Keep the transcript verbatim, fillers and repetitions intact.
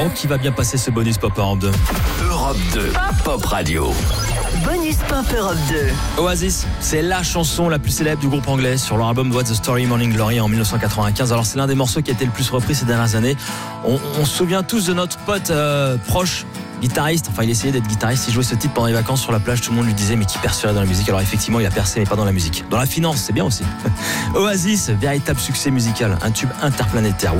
Oh, qui va bien passer ce bonus Pop Europe deux. Europe deux, Pop Radio. Bonus Pop Europe deux. Oasis, c'est la chanson la plus célèbre du groupe anglais sur leur album What's the Story Morning Glory en dix-neuf cent quatre-vingt-quinze. Alors c'est l'un des morceaux qui a été le plus repris ces dernières années. On, on se souvient tous de notre pote euh, proche, guitariste, enfin il essayait d'être guitariste, il jouait ce titre pendant les vacances sur la plage, tout le monde lui disait mais qui percerait dans la musique. Alors effectivement il a percé mais pas dans la musique. Dans la finance, c'est bien aussi. Oasis, véritable succès musical, un tube interplanétaire.